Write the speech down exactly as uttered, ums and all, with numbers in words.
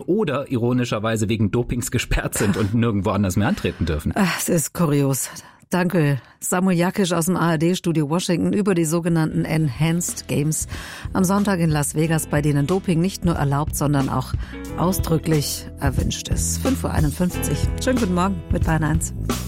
oder ironischerweise wegen Dopings gesperrt sind und nirgendwo anders mehr antreten dürfen. Ach, es ist kurios. Danke, Samuel Jakisch aus dem A R D-Studio Washington über die sogenannten Enhanced Games am Sonntag in Las Vegas, bei denen Doping nicht nur erlaubt, sondern auch ausdrücklich erwünscht ist. fünf Uhr einundfünfzig. Schönen guten Morgen mit Bayern eins.